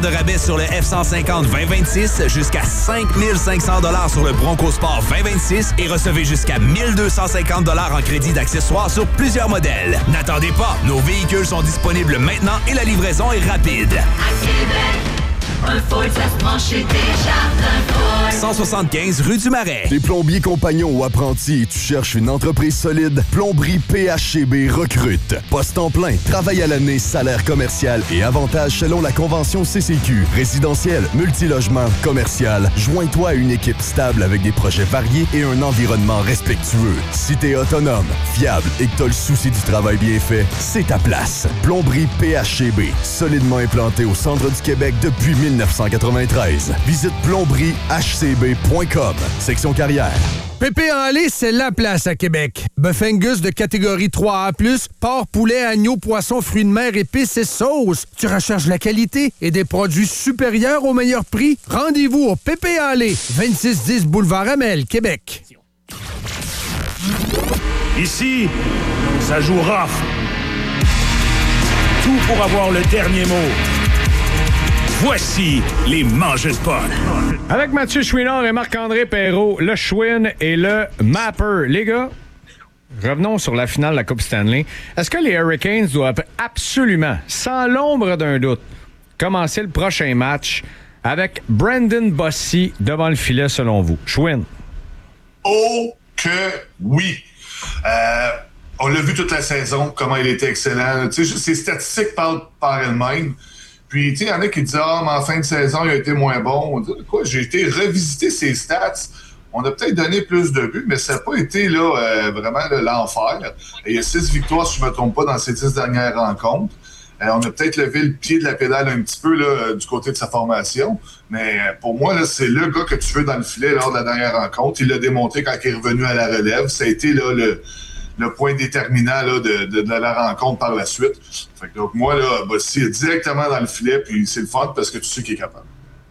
de rabais sur le F-150 2026, jusqu'à 5 500 $ sur le Bronco Sport 2026 et recevez jusqu'à 1 250 $ en crédit d'accessoires sur plusieurs modèles. N'attendez pas, nos véhicules sont disponibles maintenant et la livraison est rapide. À Québec, un Ford, ça se prend chez Desjardins Ford. 175 rue du Marais. T'es plombier compagnon ou apprenti et tu cherches une entreprise solide? Plomberie PHCB recrute. Poste en plein, travail à l'année, salaire commercial et avantages selon la convention CCQ. Résidentiel, multilogement, commercial. Joins-toi à une équipe stable avec des projets variés et un environnement respectueux. Si t'es autonome, fiable et que t'as le souci du travail bien fait, c'est ta place. Plomberie PHCB, solidement implanté au centre du Québec depuis 1993. Visite plombriehcb.com. Section carrière. Pépé en lait, c'est la place à Québec. Bœuf Angus de catégorie 3A+, porc, poulet, agneau, poisson, fruits de mer, épices et sauces. Tu recherches la qualité et des produits supérieurs au meilleur prix? Rendez-vous au Pépé en lait, 2610 Boulevard Amel, Québec. Ici, ça joue rough. Tout pour avoir le dernier mot. Voici les Mangeux de Pod. Avec Mathieu Chouinard et Marc-André Perrault, le Chouin et le Mapper. Les gars, revenons sur la finale de la Coupe Stanley. Est-ce que les Hurricanes doivent absolument, sans l'ombre d'un doute, commencer le prochain match avec Brandon Bossy devant le filet, selon vous? Chouin. Oh que oui! On l'a vu toute la saison, comment il était excellent. Tu sais, ses statistiques parlent par elles-mêmes. Puis, tu sais, il y en a qui disent « Ah, mais en fin de saison, il a été moins bon. » On dit « Quoi? J'ai été revisiter ses stats. On a peut-être donné plus de buts, mais ça n'a pas été là vraiment là, l'enfer. Et il y a 6 victoires, si je ne me trompe pas, dans ces 10 dernières rencontres. On a peut-être levé le pied de la pédale un petit peu là, du côté de sa formation. Mais pour moi, là, c'est le gars que tu veux dans le filet lors de la dernière rencontre. Il l'a démontré quand il est revenu à la relève. Ça a été là, le point déterminant là, de la rencontre par la suite. Fait que, donc moi, là, Bossy est directement dans le filet, puis c'est le fun parce que tu sais qu'il est capable.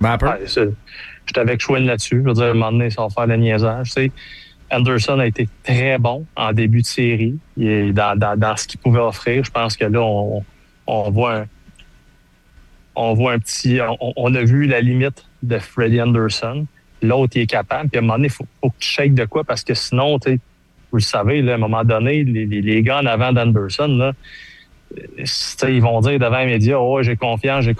J'étais avec Chouin là-dessus. Je veux dire, à un moment donné, ça va faire le niaisage. Tu sais, Anderson a été très bon en début de série. Il est dans ce qu'il pouvait offrir. Je pense que là, on voit un petit... On a vu la limite de Freddie Anderson. L'autre, il est capable. Puis à un moment donné, il faut que tu shakes de quoi parce que sinon, tu sais, vous le savez, là, à un moment donné, les gars en avant d'Anderson, là, ils vont dire devant les médias, « Oh, j'ai confiance »,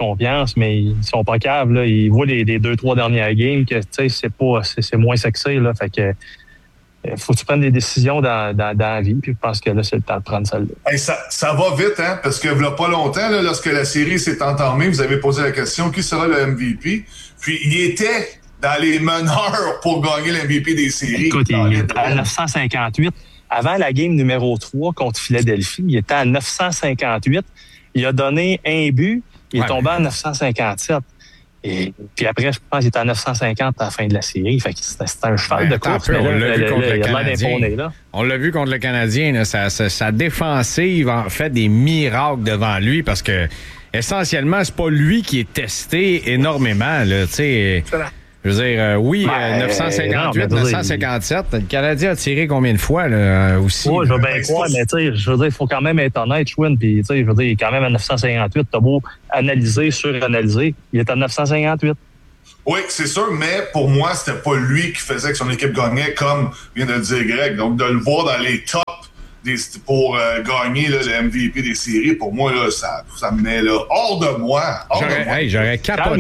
mais ils sont pas capables. Là, ils voient les 2-3 dernières games que c'est moins sexy. Là, fait que faut que tu prennes des décisions dans la vie, puis je pense que là, c'est le temps de prendre celle-là. Hey, ça va vite, hein, parce que il n'y a pas longtemps, là, lorsque la série s'est entamée, vous avez posé la question, qui sera le MVP? Puis il était dans les meneurs pour gagner l'MVP des séries. Écoute, il était à 958. Avant la game numéro 3 contre Philadelphie, il était à 958. Il a donné un but. Il est tombé à 957. Et puis après, je pense qu'il était à 950 à la fin de la série. Fait que c'était un cheval de course. On l'a vu contre le Canadien. On l'a vu contre le Canadien. Là, sa défensive en fait des miracles devant lui parce que essentiellement, c'est pas lui qui est testé énormément. Là, tu sais. Je veux dire, 958, 957. Le Canadien a tiré combien de fois là, aussi? Oui, je veux bien croire, mais tu sais, je veux dire, il faut quand même être honnête, Chouin. Puis, tu sais, je veux dire, il est quand même à 958. T'as beau analyser, suranalyser, il est à 958. Oui, c'est sûr, mais pour moi, c'était pas lui qui faisait que son équipe gagnait, comme vient de le dire Greg. Donc, de le voir dans les tops pour gagner là, le MVP des séries, pour moi, là, ça me met là, hors de moi. J'aurais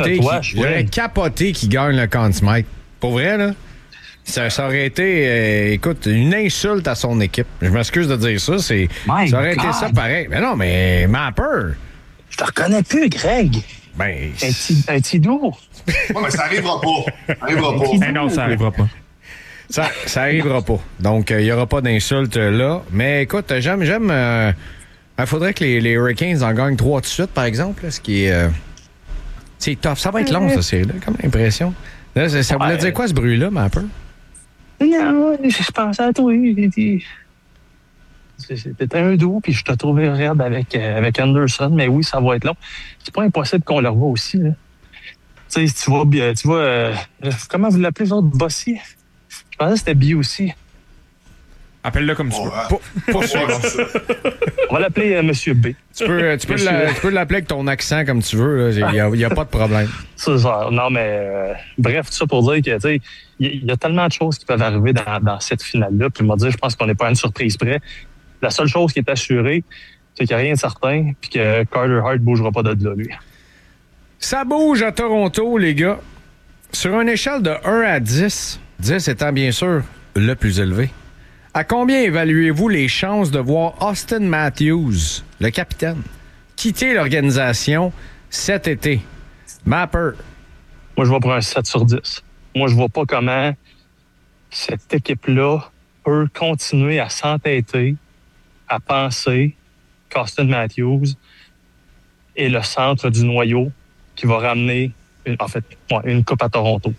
capoté qu'il gagne le Conn Smythe. Pour vrai, là, ça aurait été, écoute, une insulte à son équipe. Je m'excuse de dire ça. Ça aurait été ça pareil. Mais non, mais Mapper. Je te reconnais plus, Greg. Ben, un petit doux. Ouais, mais ça arrivera pas. Ça arrivera pas. Ben non, ça arrivera pas. Ça arrivera pas. Donc, il n'y aura pas d'insultes là. Mais écoute, j'aime. Il faudrait que les Hurricanes en gagnent 3 de suite, par exemple. Là, ce qui est. C'est tough. Ça va être long, ça, c'est là, comme l'impression. Là, ça voulait dire quoi, ce bruit-là, mais un peu? Non, je pensais à toi. C'était un doux, puis je te trouvais raide avec Anderson. Mais oui, ça va être long. C'est pas impossible qu'on le revoie aussi. Là. Tu sais, tu vois comment vous l'appelez, l'autre, Bossy? Je pensais que c'était B aussi. Appelle-le comme tu veux. Pas sûr. On va l'appeler Monsieur B. Tu peux l'appeler avec ton accent comme tu veux. Il n'y a pas de problème. C'est ça. Non, mais bref, tout ça pour dire que, tu sais, il y a tellement de choses qui peuvent arriver dans cette finale-là. Puis, je pense qu'on n'est pas à une surprise près. La seule chose qui est assurée, c'est qu'il n'y a rien de certain, puis que Carter Hart ne bougera pas de là, lui. Ça bouge à Toronto, les gars. Sur une échelle de 1 à 10, 10 étant bien sûr le plus élevé, à combien évaluez-vous les chances de voir Austin Matthews, le capitaine, quitter l'organisation cet été? Mapper. Moi, je vais pour un 7 sur 10. Moi, je vois pas comment cette équipe-là peut continuer à s'entêter, à penser qu'Austin Matthews est le centre du noyau qui va ramener une coupe à Toronto.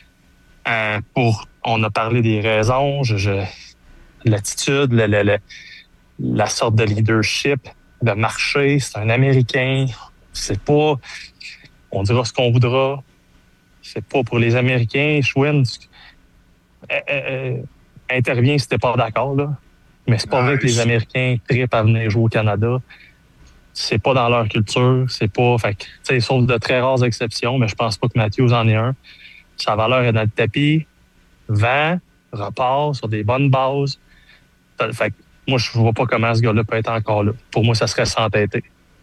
On a parlé des raisons, l'attitude, la sorte de leadership, de marché, c'est un Américain, c'est pas... On dira ce qu'on voudra. C'est pas pour les Américains. Schwinn intervient si t'es pas d'accord, là. Mais c'est pas vrai que les Américains trippent à venir jouer au Canada. C'est pas dans leur culture. C'est pas... Fait que, tu sais, sauf de très rares exceptions, mais je pense pas que Matthews en est un. Sa valeur est dans le tapis. Vend, repart sur des bonnes bases. Fait que moi, je vois pas comment ce gars-là peut être encore là. Pour moi, ça serait s'entêter.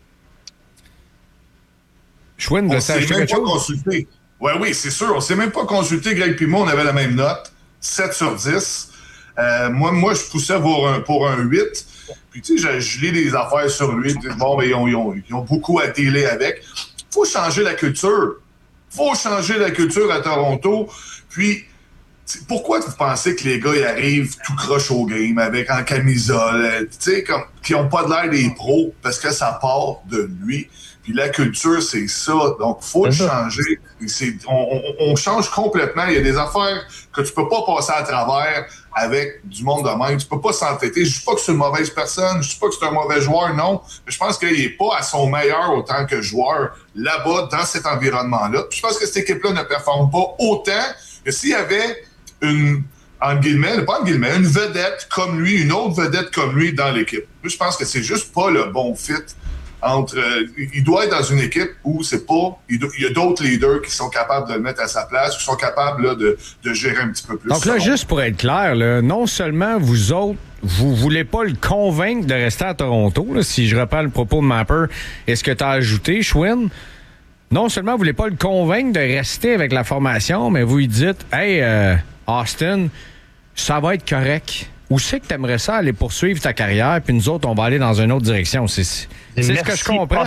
Schwinn, on s'est même pas consulté. Oui, c'est sûr. On s'est même pas consulté. Greg puis moi, on avait la même note. 7 sur 10. Moi, je poussais pour un 8. Puis, tu sais, je lis des affaires sur lui. Bon, mais ils ont beaucoup à dealer avec. Faut changer la culture. Faut changer la culture à Toronto. Puis, pourquoi vous pensez que les gars ils arrivent tout croche au game en camisole, tu sais, comme qui n'ont pas de l'air des pros parce que ça part de lui. Puis la culture, c'est ça. Donc, faut le changer. On change complètement. Il y a des affaires que tu peux pas passer à travers avec du monde de même. Tu peux pas s'entêter. Je dis pas que c'est une mauvaise personne. Je dis pas que c'est un mauvais joueur, non. Mais je pense qu'il est pas à son meilleur autant que joueur là-bas, dans cet environnement-là. Puis je pense que cette équipe-là ne performe pas autant que s'il y avait une vedette comme lui, une autre vedette comme lui dans l'équipe. Je pense que c'est juste pas le bon fit entre... il doit être dans une équipe où c'est pas... Il y a d'autres leaders qui sont capables de le mettre à sa place, qui sont capables là, de gérer un petit peu plus. Donc là, juste pour être clair, là, non seulement vous autres, vous voulez pas le convaincre de rester à Toronto, là, si je reprends le propos de Mapper, et ce que tu as ajouté, Schwinn, non seulement vous voulez pas le convaincre de rester avec la formation, mais vous lui dites, hey, Austin, ça va être correct. Où c'est que tu aimerais ça aller poursuivre ta carrière, puis nous autres, on va aller dans une autre direction? C'est ce que je comprends.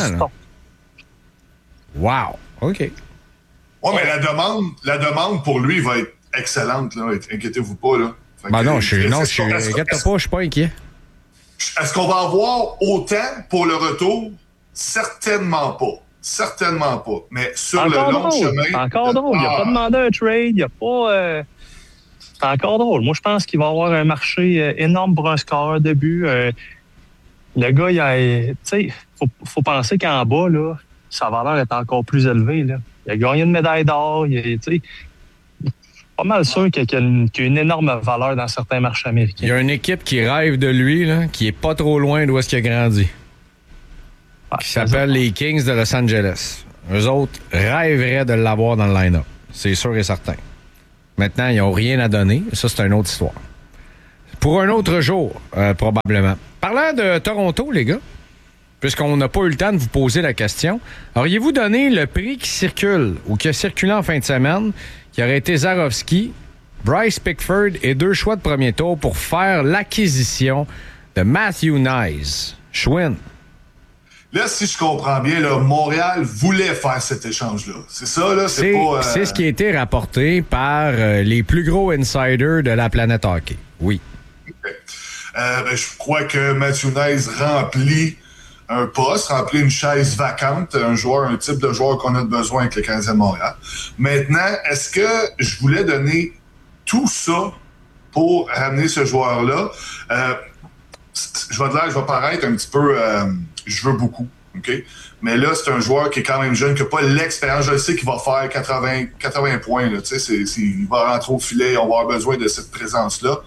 Wow. OK. Oui, mais la demande pour lui va être excellente, là. Inquiétez-vous pas, là. Inquiète-toi pas, je suis pas inquiet. Est-ce qu'on va avoir autant pour le retour? Certainement pas. Certainement pas. Mais sur encore le long chemin... Encore drôle. Il n'a pas demandé un trade. Il n'y a pas... C'est encore drôle. Moi, je pense qu'il va y avoir un marché énorme pour un scoreur de but. Le gars, tu sais, faut penser qu'en bas, là, sa valeur est encore plus élevée. Là. Il a gagné une médaille d'or. Tu sais, pas mal sûr qu'il y a une énorme valeur dans certains marchés américains. Il y a une équipe qui rêve de lui, là, qui est pas trop loin d'où est-ce qu'il a grandi. Qui s'appelle les Kings de Los Angeles. Eux autres rêveraient de l'avoir dans le line-up. C'est sûr et certain. Maintenant, ils n'ont rien à donner. Ça, c'est une autre histoire. Pour un autre jour, probablement. Parlant de Toronto, les gars, puisqu'on n'a pas eu le temps de vous poser la question, auriez-vous donné le prix qui circule ou qui a circulé en fin de semaine, qui aurait été Zarovski, Bryce Pickford et 2 choix de premier tour pour faire l'acquisition de Matthew Knies? Schwinn. Là, si je comprends bien, là, Montréal voulait faire cet échange-là. C'est ça, là? C'est ce qui a été rapporté par les plus gros insiders de la planète hockey. Oui. Okay. Je crois que Matthew Knies remplit un poste, remplit une chaise vacante, un type de joueur qu'on a besoin avec le Canadien de Montréal. Maintenant, est-ce que je voulais donner tout ça pour ramener ce joueur-là? Je vais paraître un petit peu... je veux beaucoup, OK? Mais là, c'est un joueur qui est quand même jeune, qui n'a pas l'expérience. Je sais qu'il va faire 80 points, là, tu sais, il va rentrer au filet, on va avoir besoin de cette présence-là.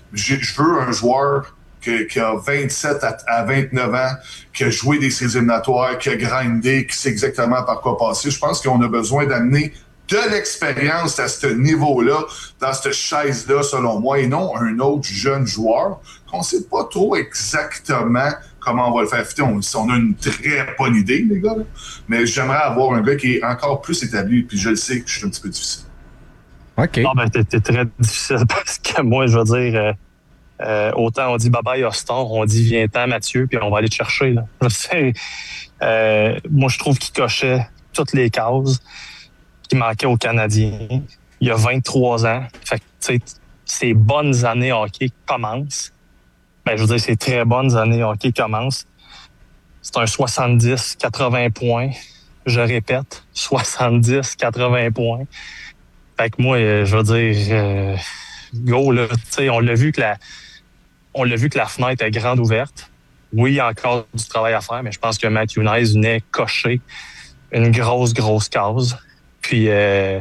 je veux un joueur qui a 27 à 29 ans, qui a joué des séries éliminatoires, qui a grindé, qui sait exactement par quoi passer. Je pense qu'on a besoin d'amener de l'expérience à ce niveau-là, dans cette chaise-là, selon moi, et non un autre jeune joueur qu'on ne sait pas trop exactement comment on va le faire fitter. On a une très bonne idée, les gars, là. Mais j'aimerais avoir un gars qui est encore plus établi, puis je le sais que je suis un petit peu difficile. OK. Ah, ben, t'es très difficile parce que moi, je veux dire, autant on dit bye-bye Austin, on dit viens-t'en Mathieu, puis on va aller te chercher. Là. Je sais, moi, je trouve qu'il cochait toutes les cases qui manquaient aux Canadiens. Il y a 23 ans. Fait que, tu sais, ces bonnes années hockey commencent. Ben, je veux dire, ces très bonnes années hockey commencent. C'est un 70-80 points. Je répète, 70-80 points. Fait que moi, je veux dire, go, là, tu sais, on l'a vu que la fenêtre est grande ouverte. Oui, il y a encore du travail à faire, mais je pense que Matthew Knies venait cocher une grosse case. Puis, je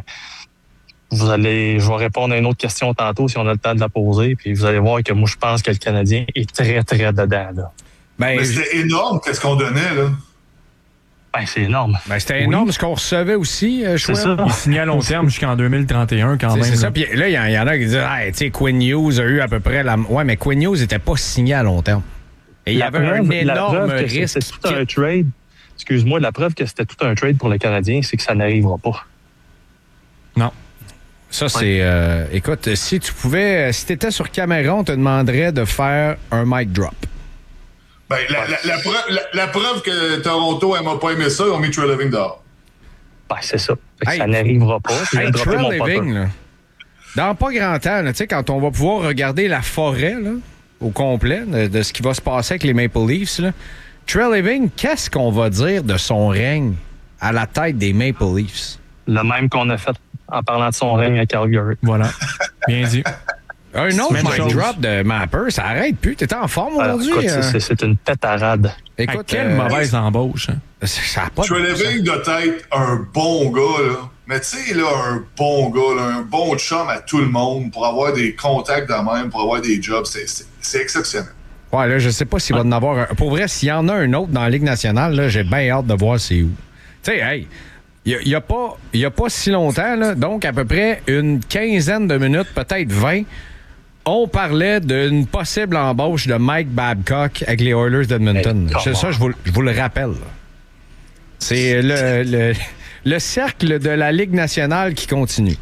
vais répondre à une autre question tantôt si on a le temps de la poser. Puis, vous allez voir que moi, je pense que le Canadien est très, très dedans, là. Mais c'était énorme, qu'est-ce qu'on donnait, là? Ben, c'est énorme. Ben, c'était énorme ce qu'on recevait aussi, C'est ça. Il signait à long terme jusqu'en 2031 quand même. C'est ça. Là. Puis là, il y en a qui disent, hey, tu sais, Quinn Hughes a eu à peu près la. Ouais, mais Quinn Hughes n'était pas signé à long terme. Et il y avait un énorme risque. C'était tout un trade. Excuse-moi, la preuve que c'était tout un trade pour le Canadien, c'est que ça n'arrivera pas. Non. Ça, c'est. Écoute, si tu étais sur caméra, on te demanderait de faire un mic drop. Ben, la preuve que Toronto m'a pas aimé ça, ils ont mis Trey Living dehors. Ben, c'est ça. Ça n'arrivera pas. Hey, Trey Living, là, dans pas grand temps, tu sais, quand on va pouvoir regarder la forêt là, au complet de ce qui va se passer avec les Maple Leafs, là, Trey Living, qu'est-ce qu'on va dire de son règne à la tête des Maple Leafs? Le même qu'on a fait en parlant de son règne à Calgary. Voilà. Bien dit. Un autre mic drop de Mapper, ça arrête plus. T'étais en forme aujourd'hui? Écoute, c'est une pétarade. Écoute, quelle mauvaise embauche. Hein? Ça a pas Trey Living doit être un bon gars, là. Mais tu sais, là, un bon gars, là, un bon chum à tout le monde pour avoir des contacts de même, pour avoir des jobs, c'est exceptionnel. Ouais, là, je sais pas s'il va en avoir un. Pour vrai, s'il y en a un autre dans la Ligue nationale, là, j'ai bien hâte de voir c'est où. Tu sais, hey, il y a pas si longtemps, là, donc à peu près une quinzaine de minutes, peut-être 20, on parlait d'une possible embauche de Mike Babcock avec les Oilers d'Edmonton. Hey, ça, je vous le rappelle. Là. C'est le cercle de la Ligue nationale qui continue.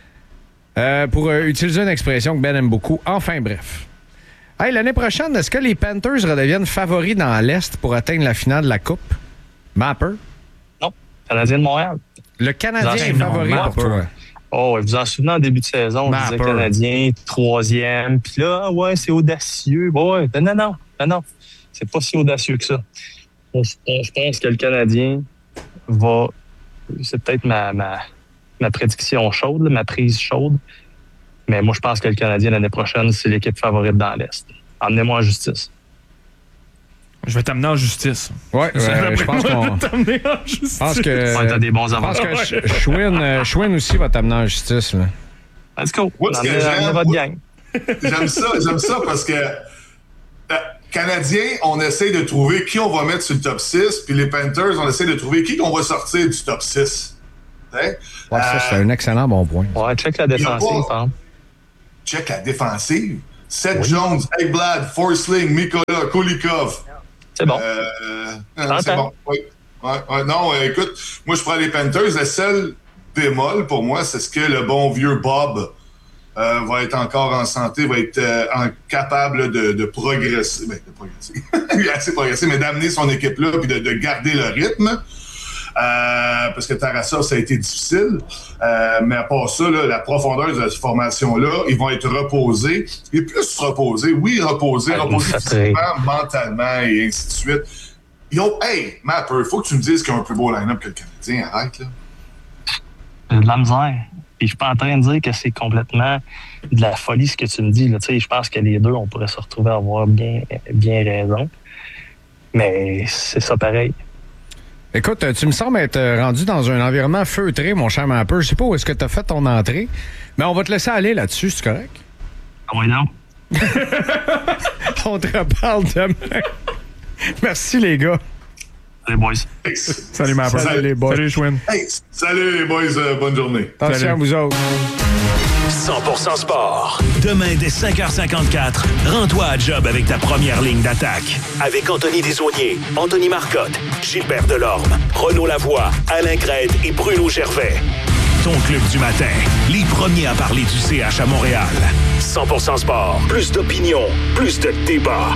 Pour utiliser une expression que Ben aime beaucoup. Enfin, bref. Hey, l'année prochaine, est-ce que les Panthers redeviennent favoris dans l'Est pour atteindre la finale de la Coupe? Mapper? Non, Canadien de Montréal. Le Canadien est favori pour toi. Oh, vous en souvenez, en début de saison, on disait Canadien, 3e. Puis là, ouais, c'est audacieux. Ouais, non. C'est pas si audacieux que ça. Je pense que le Canadien va... C'est peut-être ma prédiction chaude, ma prise chaude. Mais moi, je pense que le Canadien, l'année prochaine, c'est l'équipe favorite dans l'Est. Emmenez-moi en justice. Je vais t'amener en justice. Ouais, je pense qu'on... Je vais t'amener en justice. Je pense que... t'as des bons avantages. Je pense que Schwinn aussi va t'amener en justice. Là. Let's go. J'aime votre gang. J'aime ça parce que Canadiens, on essaie de trouver qui on va mettre sur le top 6, puis les Panthers, on essaie de trouver qui qu'on va sortir du top 6. Ouais, ça, c'est un excellent bon point. Ouais, check la défensive, par exemple. Check la défensive. Seth Jones, Ekblad, Forsling, Mikola, Kulikov. C'est bon. C'est bon. Oui. Ouais, non, écoute, moi, je prends les Panthers. Le seul bémol pour moi, c'est ce que le bon vieux Bob va être encore en santé, va être capable de progresser. Ben, de progresser. Il a assez progressé, mais d'amener son équipe-là et de garder le rythme. Parce que Tarasov, ça a été difficile. Mais à part ça, là, la profondeur de cette formation-là, ils vont être reposés. Et plus reposés, reposés physiquement, mentalement et ainsi de suite. Hey, Mapper, il faut que tu me dises qu'il y a un plus beau line-up que le Canadien. Arrête, là. De la misère. Puis je suis pas en train de dire que c'est complètement de la folie ce que tu me dis. Là. Je pense que les deux, on pourrait se retrouver à avoir bien raison. Mais c'est ça pareil. Écoute, tu me sembles être rendu dans un environnement feutré, mon cher Mapper. Je sais pas où est-ce que tu as fait ton entrée, mais on va te laisser aller là-dessus, c'est correct? Ah oui, non. On te reparle demain. Merci, les gars. Salut, boys. Salut, Mapper. Salut, les boys. Salut, Schwinn. Hey, salut les boys, bonne journée. Attention à vous autres. 100% sport. Demain, dès 5h54, rends-toi à job avec ta première ligne d'attaque. Avec Anthony Desaulniers, Anthony Marcotte, Gilbert Delorme, Renaud Lavoie, Alain Crête et Bruno Gervais. Ton club du matin. Les premiers à parler du CH à Montréal. 100% sport. Plus d'opinion. Plus de débat.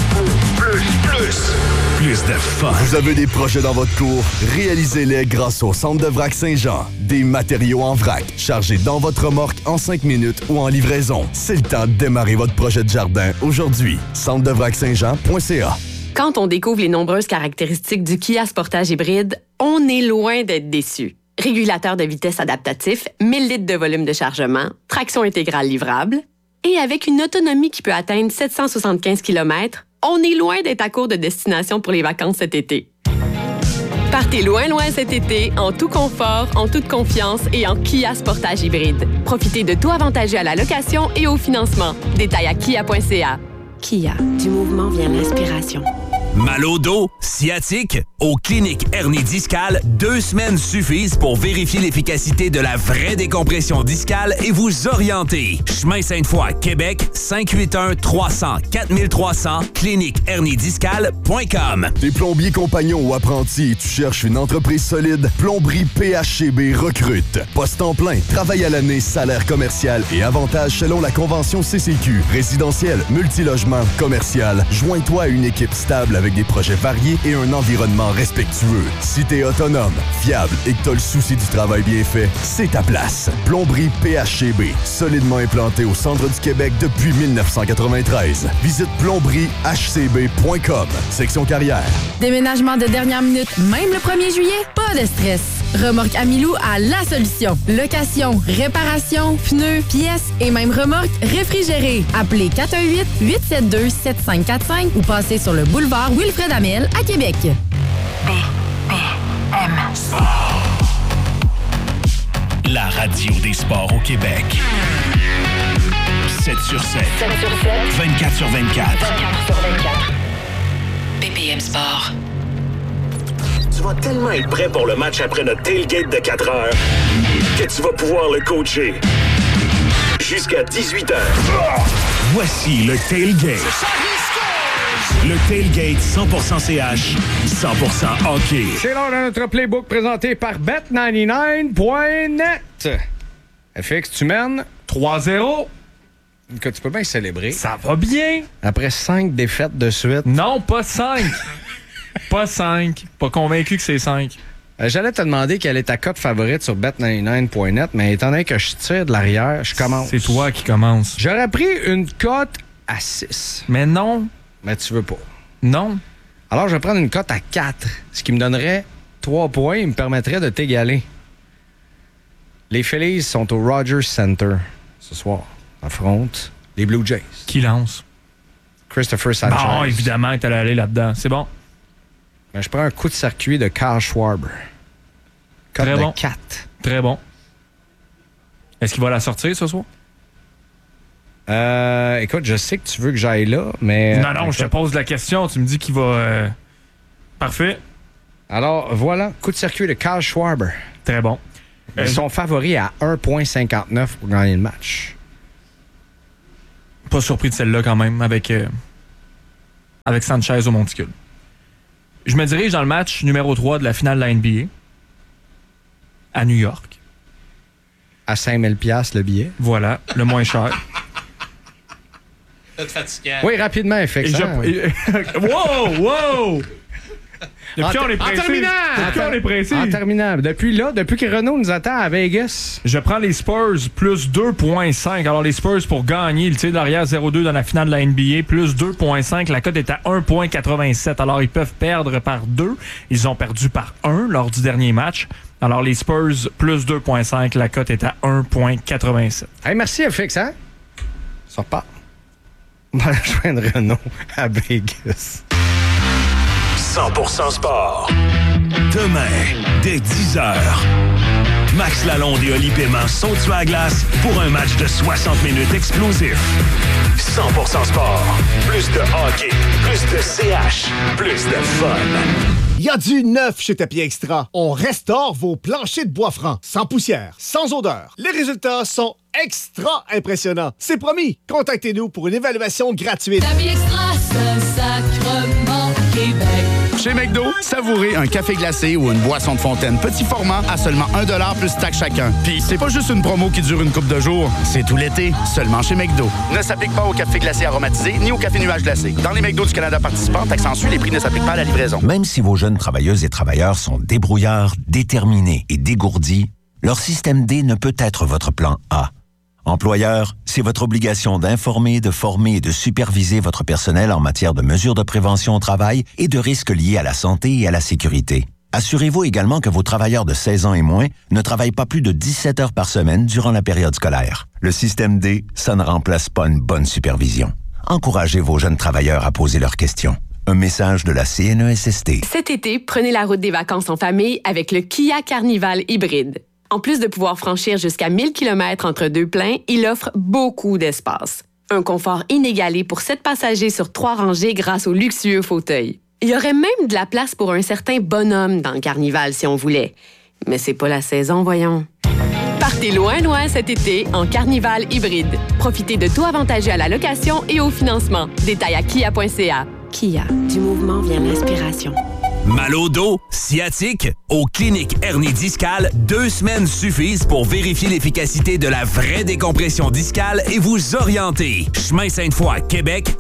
Plus de fun. Vous avez des projets dans votre cour? Réalisez-les grâce au Centre de vrac Saint-Jean. Des matériaux en vrac, chargés dans votre remorque en 5 minutes ou en livraison. C'est le temps de démarrer votre projet de jardin aujourd'hui. centredevrac-saint-jean.ca. Quand on découvre les nombreuses caractéristiques du Kia Sportage hybride, on est loin d'être déçu. Régulateur de vitesse adaptatif, 1000 litres de volume de chargement, traction intégrale livrable, et avec une autonomie qui peut atteindre 775 km, on est loin d'être à court de destination pour les vacances cet été. Partez loin cet été, en tout confort, en toute confiance et en Kia Sportage hybride. Profitez de taux avantageux à la location et au financement. Détails à kia.ca. Kia, du mouvement vient l'inspiration. Mal au dos, sciatique, aux cliniques hernie discale, 2 semaines suffisent pour vérifier l'efficacité de la vraie décompression discale et vous orienter. Chemin Sainte-Foy, Québec, 581-300-4300, cliniqueherniediscale.com. T'es plombier compagnon ou apprenti et tu cherches une entreprise solide? Plomberie PHCB recrute. Poste en plein, travail à l'année, salaire commercial et avantages selon la convention CCQ. Résidentiel, multilogement, commercial. Joins-toi à une équipe stable avec des projets variés et un environnement respectueux. Si t'es autonome, fiable et que t'as le souci du travail bien fait, c'est ta place. Plomberie PHCB, solidement implantée au centre du Québec depuis 1993. Visite plombriehcb.com. Section carrière. Déménagement de dernière minute, même le 1er juillet? Pas de stress. Remorque Amilou a la solution. Location, réparation, pneus, pièces et même remorque réfrigérée. Appelez 418-872-7545 ou passez sur le boulevard Wilfred Amel à Québec. BPM Sport. La radio des sports au Québec. 7 sur 7. 7 sur 7. 24 sur 24. 24 sur 24. BPM Sport. Tu vas tellement être prêt pour le match après notre tailgate de 4 heures que tu vas pouvoir le coacher jusqu'à 18 heures. Voici le tailgate. Le tailgate 100% CH, 100% hockey. C'est l'heure de notre playbook présenté par Bet99.net. FX, tu mènes 3-0. que tu peux bien célébrer. Ça va bien. Après 5 défaites de suite. Non, pas 5. Pas 5. Pas convaincu que c'est 5. J'allais te demander quelle est ta cote favorite sur Bet99.net, mais étant donné que je tire de l'arrière, je commence. C'est toi qui commence. J'aurais pris une cote à 6. Mais non. Mais tu veux pas. Non. Alors, je vais prendre une cote à 4, ce qui me donnerait 3 points et me permettrait de t'égaler. Les Phillies sont au Rogers Center ce soir. Affrontent les Blue Jays. Qui lance? Christopher Sanchez. Bon, évidemment, t'allais aller là-dedans. C'est bon. Ben, je prends un coup de circuit de Kyle Schwarber. Cote Très de bon. 4. Très bon. Est-ce qu'il va la sortir ce soir? Écoute, je sais que tu veux que j'aille là, mais... Non, je te pose la question. Tu me dis qu'il va... Parfait. Alors, voilà, coup de circuit de Kyle Schwarber. Très bon. Ils sont favoris à 1,59 pour gagner le match. Pas surpris de celle-là quand même, avec Sanchez au monticule. Je me dirige dans le match numéro 3 de la finale de la NBA à New York. À 5 000 $ le billet. Voilà, le moins cher. C'est fatigant. Oui, rapidement, effectivement. Wow! Depuis on est pressé. En terminant. Depuis que Renault nous attend à Vegas. Je prends les Spurs plus 2,5. Alors les Spurs pour gagner, le tir d'arrière 0-2 dans la finale de la NBA, plus 2,5. La cote est à 1,87. Alors ils peuvent perdre par 2. Ils ont perdu par 1 lors du dernier match. Alors les Spurs plus 2,5. La cote est à 1,87. Hey, merci FX, hein? Ça repart. On va rejoindre Renault à Vegas. 100% sport. Demain, dès 10h. Max Lalonde et Oli Paiement sont tués à glace pour un match de 60 minutes explosif. 100% sport. Plus de hockey. Plus de CH. Plus de fun. Il y a du neuf chez Tapis Extra. On restaure vos planchers de bois franc, sans poussière, sans odeur. Les résultats sont extra impressionnants. C'est promis. Contactez-nous pour une évaluation gratuite. Tapis Extra, Saint-Sacrement, Québec. Chez McDo, savourez un café glacé ou une boisson de fontaine petit format à seulement 1$ plus taxe chacun. Puis c'est pas juste une promo qui dure une couple de jours, c'est tout l'été, seulement chez McDo. Ne s'applique pas au café glacé aromatisé ni au café nuage glacé. Dans les McDo du Canada participants, taxe en sus, les prix ne s'appliquent pas à la livraison. Même si vos jeunes travailleuses et travailleurs sont débrouillards, déterminés et dégourdis, leur système D ne peut être votre plan A. Employeur, c'est votre obligation d'informer, de former et de superviser votre personnel en matière de mesures de prévention au travail et de risques liés à la santé et à la sécurité. Assurez-vous également que vos travailleurs de 16 ans et moins ne travaillent pas plus de 17 heures par semaine durant la période scolaire. Le système D, ça ne remplace pas une bonne supervision. Encouragez vos jeunes travailleurs à poser leurs questions. Un message de la CNESST. Cet été, prenez la route des vacances en famille avec le Kia Carnival hybride. En plus de pouvoir franchir jusqu'à 1000 km entre deux pleins, il offre beaucoup d'espace. Un confort inégalé pour 7 passagers sur 3 rangées grâce aux luxueux fauteuils. Il y aurait même de la place pour un certain bonhomme dans le Carnival si on voulait. Mais c'est pas la saison, voyons. Partez loin, loin cet été en Carnival hybride. Profitez de tout avantageux à la location et au financement. Détails à kia.ca. Kia, du mouvement vient l'inspiration. Mal au dos, sciatique, aux cliniques hernie discale, 2 semaines suffisent pour vérifier l'efficacité de la vraie décompression discale et vous orienter. Chemin Sainte-Foy, Québec,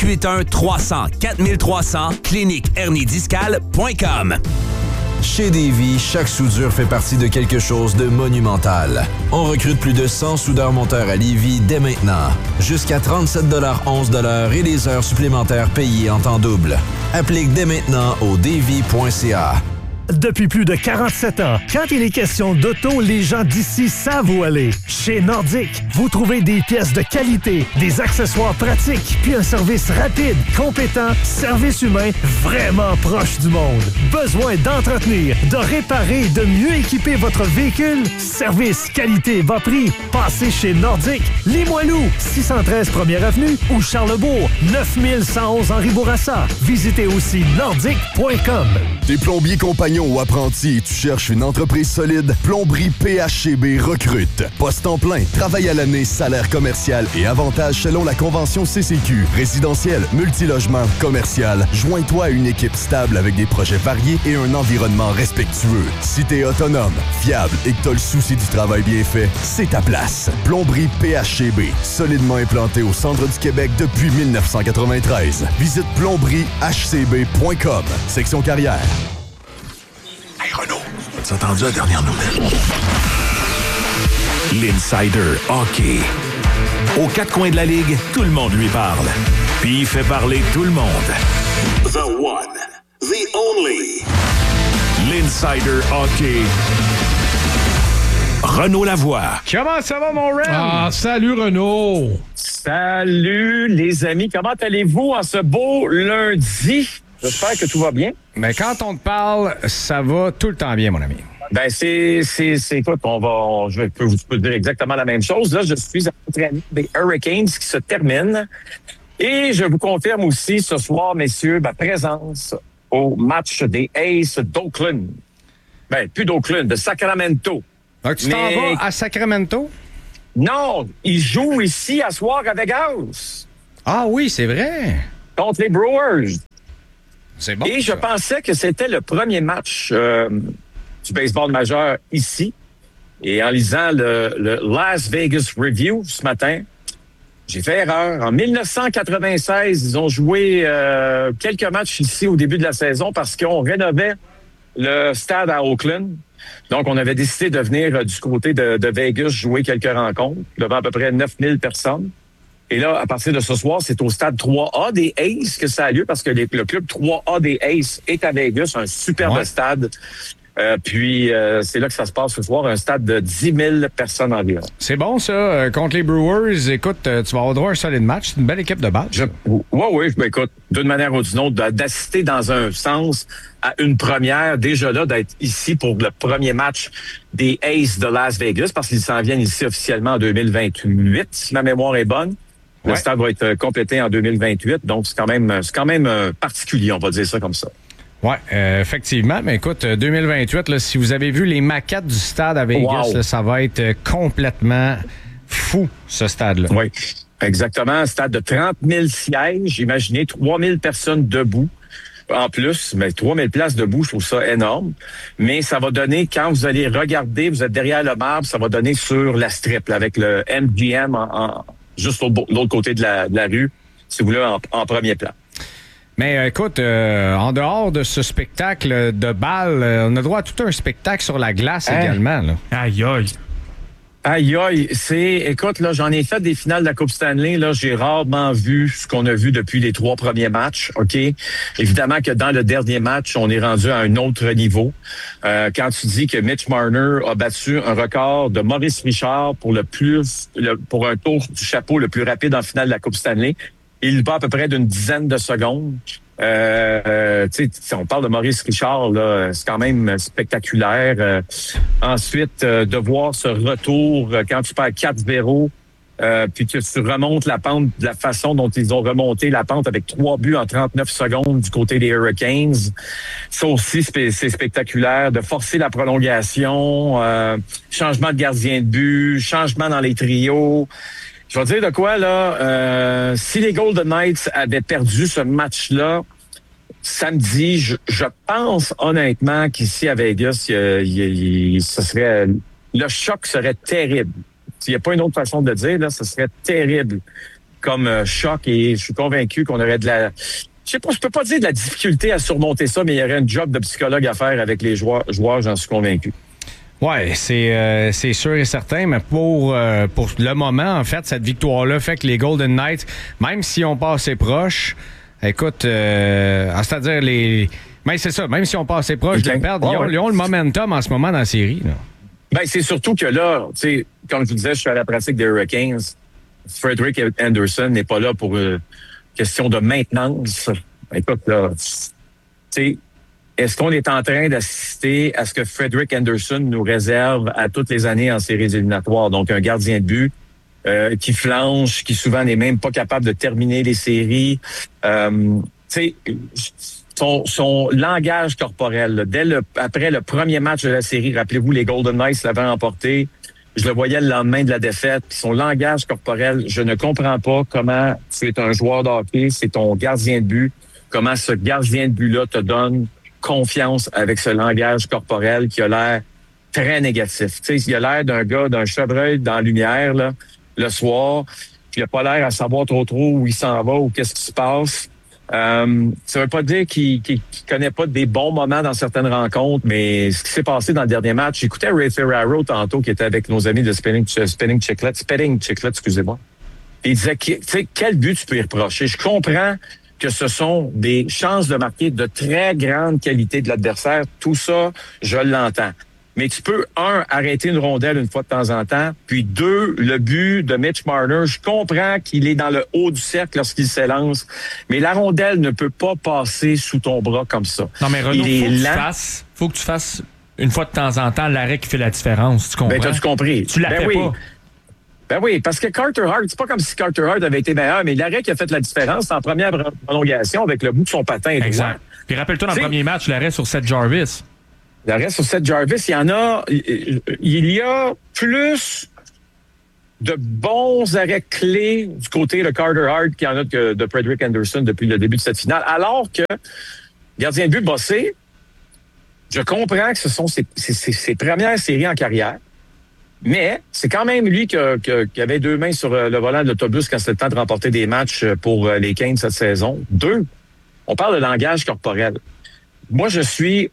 581-300-4300, cliniqueherniediscale.com. Chez Davy, chaque soudure fait partie de quelque chose de monumental. On recrute plus de 100 soudeurs-monteurs à Lévis dès maintenant. Jusqu'à 37,11 $ et les heures supplémentaires payées en temps double. Applique dès maintenant au davy.ca. Depuis plus de 47 ans, quand il est question d'auto, les gens d'ici savent où aller. Chez Nordic, vous trouvez des pièces de qualité, des accessoires pratiques, puis un service rapide, compétent, service humain vraiment proche du monde. Besoin d'entretenir, de réparer et de mieux équiper votre véhicule? Service, qualité, bas prix. Passez chez Nordic, Limoilou, 613 1er Avenue ou Charlebourg, 9111 Henri Bourassa. Visitez aussi nordic.com. T'es plombier compagnon ou apprenti et tu cherches une entreprise solide? Plomberie PHCB recrute. Poste en plein, travail à l'année, salaire commercial et avantages selon la convention CCQ. Résidentiel, multilogement, commercial. Joins-toi à une équipe stable avec des projets variés et un environnement respectueux. Si t'es autonome, fiable et que t'as le souci du travail bien fait, c'est ta place. Plomberie PHCB, solidement implanté au centre du Québec depuis 1993. Visite plombriehcb.com, section carrière. Hey Renaud, as-tu entendu la dernière nouvelle? L'Insider Hockey. Aux 4 coins de la Ligue, tout le monde lui parle. Puis il fait parler tout le monde. The one, the only. L'Insider Hockey. Renaud Lavoie. Comment ça va, mon Ren? Ah, salut, Renaud. Salut, les amis. Comment allez-vous en ce beau lundi? J'espère que tout va bien. Mais quand on te parle, ça va tout le temps bien, mon ami. Ben, écoute, je peux vous dire exactement la même chose. Là, je suis entraîné des Hurricanes qui se terminent. Et je vous confirme aussi ce soir, messieurs, ma présence au match des Aces d'Oakland. Ben, plus d'Oakland, de Sacramento. Donc, tu t'en vas à Sacramento? Non, ils jouent ici à soir à Vegas. Ah oui, c'est vrai. Contre les Brewers. C'est bon. Et je pensais que c'était le premier match du baseball majeur ici. Et en lisant le Las Vegas Review ce matin, j'ai fait erreur. En 1996, ils ont joué quelques matchs ici au début de la saison parce qu'on rénovait le stade à Oakland. Donc, on avait décidé de venir du côté de Vegas jouer quelques rencontres devant à peu près 9000 personnes. Et là, à partir de ce soir, c'est au stade 3A des Aces que ça a lieu parce que le club 3A des Aces est à Vegas, un superbe stade. Puis, c'est là que ça se passe ce soir, un stade de 10 000 personnes environ. C'est bon, ça. Contre les Brewers, écoute, tu vas avoir droit à un solide match. C'est une belle équipe de base. Oui. Ben, écoute, d'une manière ou d'une autre, d'assister dans un sens à une première, déjà là, d'être ici pour le premier match des Aces de Las Vegas, parce qu'ils s'en viennent ici officiellement en 2028, si ma mémoire est bonne. Le stade va être complété en 2028, donc c'est quand même particulier, on va dire ça comme ça. Oui, effectivement. Mais écoute, 2028, là, si vous avez vu les maquettes du stade à Vegas, là, ça va être complètement fou, ce stade-là. Oui, exactement. Un stade de 30 000 sièges. Imaginez 3 000 personnes debout. En plus, mais 3 000 places debout, je trouve ça énorme. Mais ça va donner, quand vous allez regarder, vous êtes derrière le marbre, ça va donner sur la strip, là, avec le MGM juste l'autre côté de la rue, si vous voulez, en premier plan. Mais écoute, en dehors de ce spectacle de balle, on a droit à tout un spectacle sur la glace également. Là. Aïe, aïe. Aïe, aïe. Écoute, là, j'en ai fait des finales de la Coupe Stanley. Là, j'ai rarement vu ce qu'on a vu depuis les 3 premiers matchs. OK? Évidemment que dans le dernier match, on est rendu à un autre niveau. Quand tu dis que Mitch Marner a battu un record de Maurice Richard pour pour un tour du chapeau le plus rapide en finale de la Coupe Stanley, il bat à peu près d'une dizaine de secondes. Si on parle de Maurice Richard, là, c'est quand même spectaculaire. Ensuite, de voir ce retour quand tu perds 4-0, puis que tu remontes la pente de la façon dont ils ont remonté la pente avec 3 buts en 39 secondes du côté des Hurricanes. Ça aussi, c'est spectaculaire. De forcer la prolongation, changement de gardien de but, changement dans les trios. Je vais dire de quoi, là, si les Golden Knights avaient perdu ce match-là samedi, je pense honnêtement qu'ici à Vegas, le choc serait terrible. Il n'y a pas une autre façon de le dire, là, ce serait terrible comme choc, et je suis convaincu qu'on aurait je peux pas dire de la difficulté à surmonter ça, mais il y aurait un job de psychologue à faire avec les joueurs, j'en suis convaincu. Oui, c'est sûr et certain, mais pour le moment, en fait, cette victoire-là fait que les Golden Knights, même si on passe assez proche, écoute, c'est-à-dire mais c'est ça, même si on passe assez proche de perdre, ils ont le momentum en ce moment dans la série. Là. Ben, c'est surtout que là, tu sais, comme je vous disais, je suis à la pratique des Hurricanes. Frederik Andersen n'est pas là pour question de maintenance. Écoute, là, tu sais, est-ce qu'on est en train d'assister à ce que Frederik Andersen nous réserve à toutes les années en séries éliminatoires? Donc, un gardien de but qui flanche, qui souvent n'est même pas capable de terminer les séries. Tu sais, son langage corporel, là, après le premier match de la série, rappelez-vous, les Golden Knights l'avaient emporté. Je le voyais le lendemain de la défaite. Puis son langage corporel, je ne comprends pas comment tu es un joueur de hockey, c'est ton gardien de but, comment ce gardien de but-là te donne confiance avec ce langage corporel qui a l'air très négatif. Tu sais, il a l'air d'un chevreuil dans la lumière, là, le soir. Puis il a pas l'air à savoir trop où il s'en va ou qu'est-ce qui se passe. Ça veut pas dire qu'il connaît pas des bons moments dans certaines rencontres, mais ce qui s'est passé dans le dernier match, j'écoutais Ray Ferraro tantôt qui était avec nos amis de Spitting Chicklets, excusez-moi. Et il disait, tu sais, quel but tu peux y reprocher? Je comprends que ce sont des chances de marquer de très grande qualité de l'adversaire. Tout ça, je l'entends. Mais tu peux, arrêter une rondelle une fois de temps en temps. Puis 2, le but de Mitch Marner, je comprends qu'il est dans le haut du cercle lorsqu'il s'élance. Mais la rondelle ne peut pas passer sous ton bras comme ça. Non, mais Renaud, faut que tu fasses une fois de temps en temps l'arrêt qui fait la différence. Tu comprends? Ben, t'as-tu compris? Tu la fais pas. Ben oui, parce que Carter Hart, c'est pas comme si Carter Hart avait été meilleur, mais l'arrêt qui a fait la différence en première prolongation avec le bout de son patin. Exact. Puis rappelle-toi dans le premier match, l'arrêt sur Seth Jarvis. L'arrêt sur Seth Jarvis, il y a plus de bons arrêts clés du côté de Carter Hart qu'il y en a que de Frederik Andersen depuis le début de cette finale. Alors que, gardien de but bossé, je comprends que ce sont ses premières séries en carrière. Mais c'est quand même lui qui avait 2 mains sur le volant de l'autobus quand c'était le temps de remporter des matchs pour les Canes cette saison. 2, on parle de langage corporel. Moi, je suis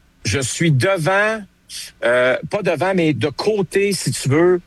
devant, pas devant, mais de côté, si tu veux,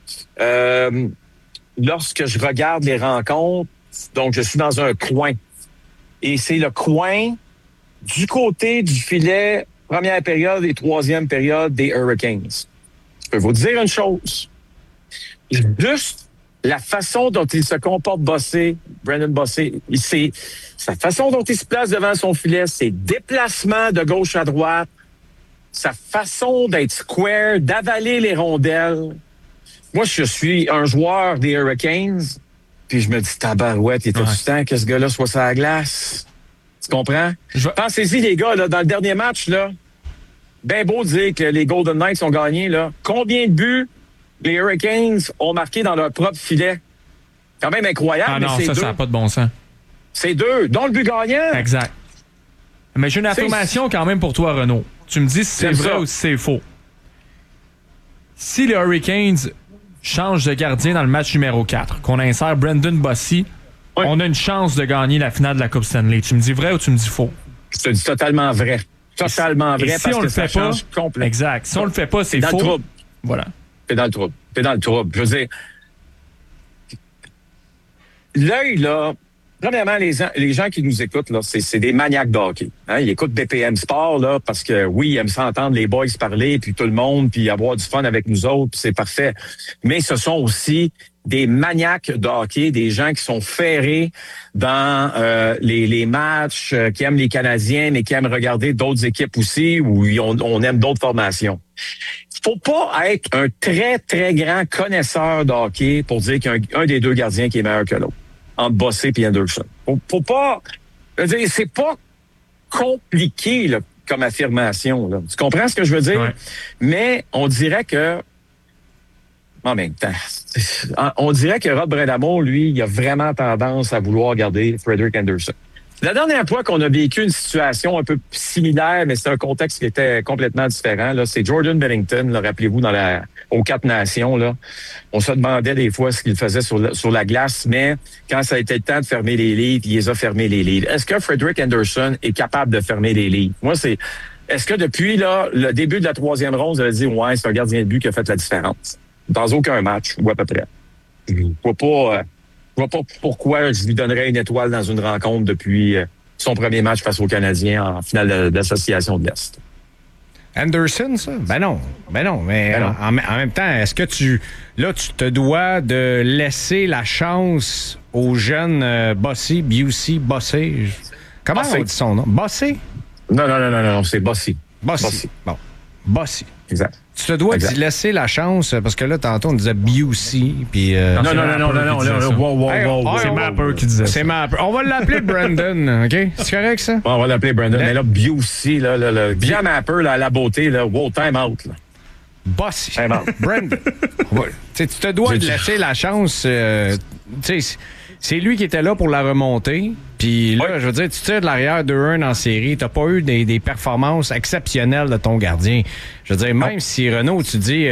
lorsque je regarde les rencontres. Donc, je suis dans un coin. Et c'est le coin du côté du filet première période et troisième période des Hurricanes. Je peux vous dire une chose. Juste la façon dont il se comporte Brendan Bossé, sa façon dont il se place devant son filet, ses déplacements de gauche à droite, sa façon d'être square, d'avaler les rondelles. Moi, je suis un joueur des Hurricanes, puis je me dis, tabarouette, il était du temps que ce gars-là soit sur la glace. Tu comprends? Pensez-y, les gars, là, dans le dernier match, là, ben beau dire que les Golden Knights ont gagné, là. Combien de buts les Hurricanes ont marqué dans leur propre filet? Quand même incroyable. Ah non, mais ça n'a pas de bon sens. C'est 2, dont le but gagnant. Exact. Mais j'ai une affirmation quand même pour toi, Renaud. Tu me dis si c'est vrai ou si c'est faux. Si les Hurricanes changent de gardien dans le match numéro 4, qu'on insère Brendan Bossé, on a une chance de gagner la finale de la Coupe Stanley. Tu me dis vrai ou tu me dis faux? Je te dis totalement vrai. Totalement vrai, si parce on que le ça fait pas, change complètement. Exact. Si on le fait pas, c'est faux. Dans le trouble. Voilà. T'es dans le trouble. T'es dans le trouble. Je veux dire, l'œil, là, premièrement, les gens qui nous écoutent, là, c'est des maniaques de hockey. Hein? Ils écoutent BPM Sport, là, parce que, oui, ils aiment s'entendre les boys parler, puis tout le monde, puis avoir du fun avec nous autres, puis c'est parfait. Mais ce sont aussi des maniaques de hockey, des gens qui sont ferrés dans les matchs, qui aiment les Canadiens, mais qui aiment regarder d'autres équipes aussi, où on aime d'autres formations. Faut pas être un très, très grand connaisseur de hockey pour dire qu'il y a un des deux gardiens qui est meilleur que l'autre, entre Bossé et Anderson. Faut pas... Je veux dire, c'est pas compliqué là, comme affirmation. Là. Tu comprends ce que je veux dire? Ouais. Mais on dirait que... En même temps, on dirait que Rod Brind'Amour, lui, il a vraiment tendance à vouloir garder Frederik Anderson. La dernière fois qu'on a vécu une situation un peu similaire, mais c'est un contexte qui était complètement différent, là, c'est Jordan Bennington, là, rappelez-vous, aux 4 Nations. Là, on se demandait des fois ce qu'il faisait sur la glace, mais quand ça a été le temps de fermer les livres, il les a fermés les livres. Est-ce que Frederik Anderson est capable de fermer les livres? Moi, est-ce que depuis là, le début de la 3e ronde, vous avez dit, ouais, c'est un gardien de but qui a fait la différence? Dans aucun match, ou à peu près. Je ne vois pas pourquoi je lui donnerais une étoile dans une rencontre depuis son premier match face aux Canadiens en finale d'association de l'Est. Anderson, ça? Ben non. Mais en même temps, est-ce que tu te dois de laisser la chance aux jeunes Bossé, Bossé? Comment on dit son nom? Bossé? Non, c'est Bossé. Bossé. Bon. Bossé. Exact. Tu te dois d'y laisser la chance, parce que là, tantôt, on disait Busey, puis... Non, c'est Mapper qui disait ça. C'est Mapper. On va l'appeler Brandon, OK? C'est correct, ça? Bon, on va l'appeler Brandon. Mais là, Busey, bien Mapper, là, à la beauté, là, wow, time out, là. Bossy. Time out. Brandon. Tu te dois de laisser la chance... c'est lui qui était là pour la remontée. Puis là, je veux dire, tu tires de l'arrière 2-1 en série. T'as pas eu des performances exceptionnelles de ton gardien. Je veux dire, même si Renaud, tu dis,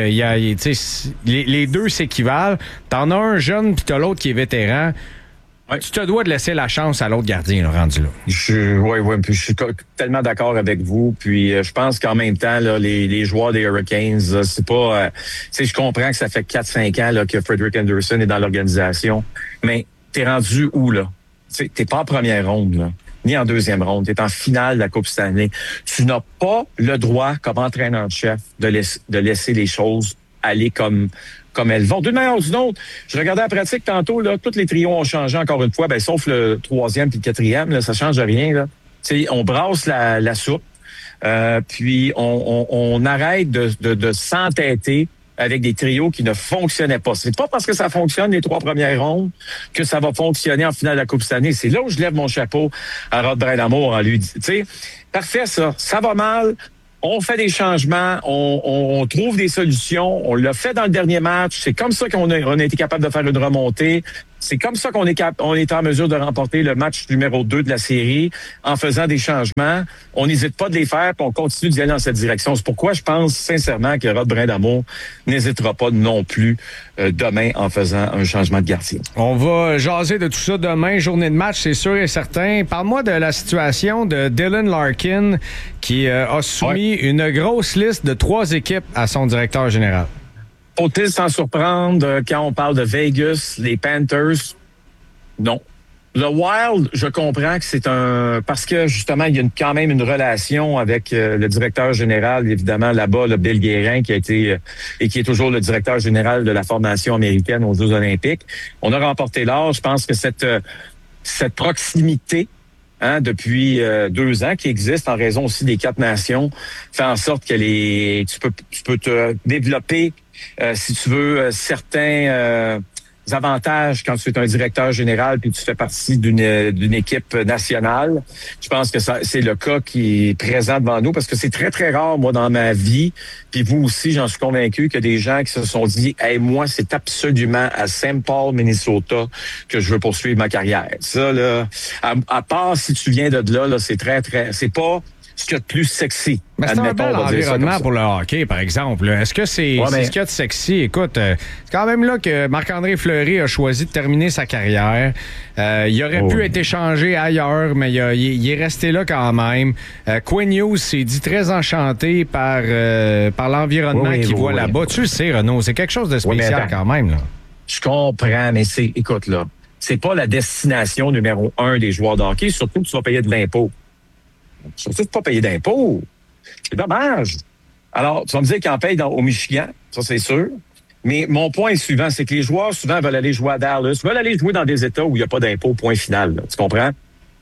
les deux s'équivalent. T'en as un jeune, puis t'as l'autre qui est vétéran. Tu te dois de laisser la chance à l'autre gardien, là, rendu là. Oui, puis je suis tellement d'accord avec vous. Puis je pense qu'en même temps, là, les joueurs des Hurricanes, là, c'est pas... je comprends que ça fait 4-5 ans là, que Frederik Anderson est dans l'organisation, mais t'es rendu où, là? T'es pas en première ronde, là, ni en 2e ronde. T'es en finale de la Coupe Stanley. Tu n'as pas le droit, comme entraîneur-chef, de laisser les choses aller comme elles vont. D'une manière ou d'une autre, je regardais la pratique tantôt, là, tous les trios ont changé encore une fois, sauf le 3e puis le 4e, là, ça change rien, là. On brasse la soupe, puis on arrête de s'entêter avec des trios qui ne fonctionnaient pas. C'est pas parce que ça fonctionne les 3 premières rondes que ça va fonctionner en finale de la Coupe cette année. C'est là où je lève mon chapeau à Rod Brind'Amour en lui disant, tu sais, parfait ça va mal, on fait des changements, on trouve des solutions, on l'a fait dans le dernier match, c'est comme ça qu'on a été capable de faire une remontée. C'est comme ça qu'on est en mesure de remporter le match numéro 2 de la série en faisant des changements. On n'hésite pas de les faire, puis on continue d'y aller dans cette direction. C'est pourquoi je pense sincèrement que Rod Brind'Amour n'hésitera pas non plus demain en faisant un changement de gardien. On va jaser de tout ça demain, journée de match, c'est sûr et certain. Parle-moi de la situation de Dylan Larkin qui a soumis une grosse liste de 3 équipes à son directeur général. Faut-il s'en surprendre quand on parle de Vegas, les Panthers? Non. Le Wild, je comprends que c'est parce que justement, il y a quand même une relation avec le directeur général, évidemment, là-bas, le Bill Guérin, qui a été et qui est toujours le directeur général de la formation américaine aux Jeux olympiques. On a remporté l'or. Je pense que cette proximité, depuis 2 ans, qui existe en raison aussi des 4 nations, fait en sorte que tu peux te développer, si tu veux, certains avantages quand tu es un directeur général puis tu fais partie d'une équipe nationale. Je pense que c'est le cas qui est présent devant nous parce que c'est très, très rare, moi, dans ma vie, puis vous aussi, j'en suis convaincu, que des gens qui se sont dit « Hey, moi, c'est absolument à St. Paul, Minnesota, que je veux poursuivre ma carrière. » Ça, là, à part si tu viens de là, c'est très, très... C'est pas ce qu'il y a de plus sexy. Mais c'est un bel environnement pour le hockey, par exemple. Est-ce que c'est ce qu'il y a de sexy? Écoute, c'est quand même là que Marc-André Fleury a choisi de terminer sa carrière. Il aurait pu être échangé ailleurs, mais il est resté là quand même. Quinn Hughes s'est dit très enchanté par l'environnement qu'il voit là-bas. Tu le sais, Renaud, c'est quelque chose de spécial quand même. Là. Je comprends, mais écoute, là, c'est pas la destination numéro 1 des joueurs de hockey, surtout que tu vas payer de l'impôt. Surtout de pas payer d'impôts. C'est dommage. Alors, tu vas me dire qu'ils en payent au Michigan, ça c'est sûr. Mais mon point est suivant, c'est que les joueurs souvent veulent aller jouer à Dallas, veulent aller jouer dans des États où il n'y a pas d'impôts, point final. Là, tu comprends?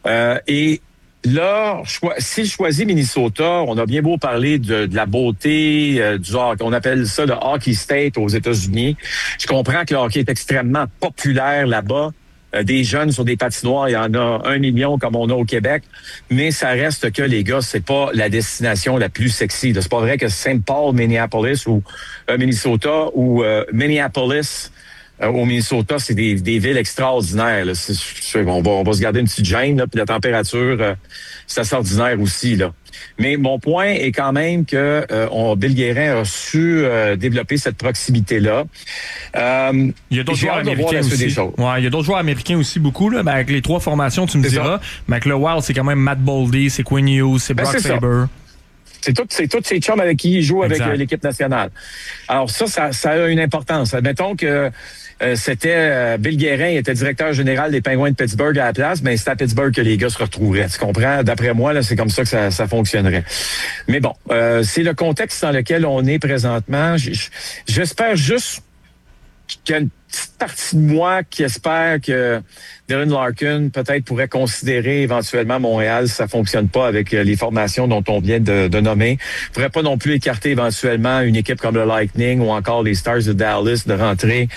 Et là, si je choisis Minnesota, on a bien beau parler de la beauté du hockey. On appelle ça le hockey state aux États-Unis. Je comprends que le hockey est extrêmement populaire là-bas. Des jeunes sur des patinoires, il y en a 1 million comme on a au Québec, mais ça reste que, les gars, c'est pas la destination la plus sexy. C'est pas vrai que St. Paul, Minneapolis ou Minnesota ou Minneapolis au Minnesota, c'est des villes extraordinaires. Là. On va se garder une petite gêne, là, puis la température, c'est assez ordinaire aussi. Là. Mais mon point est quand même que Bill Guérin a su développer cette proximité-là. Il y a d'autres joueurs américains aussi. Ouais, il y a d'autres joueurs américains aussi beaucoup. Là. Ben, avec les 3 formations, tu me diras. Mais avec le Wild, c'est quand même Matt Boldy, c'est Quinn Hughes, c'est Brock Faber. C'est tous ces chums avec qui il joue avec l'équipe nationale. Alors ça a une importance. Admettons que c'était Bill Guérin, il était directeur général des Penguins de Pittsburgh à la place, mais c'est à Pittsburgh que les gars se retrouveraient. Tu comprends? D'après moi, là, c'est comme ça que ça fonctionnerait. Mais bon, c'est le contexte dans lequel on est présentement. J'espère juste qu'il y a une petite partie de moi qui espère que Dylan Larkin peut-être pourrait considérer éventuellement Montréal si ça fonctionne pas avec les formations dont on vient de nommer. Pourrait pas non plus écarter éventuellement une équipe comme le Lightning ou encore les Stars de Dallas de rentrer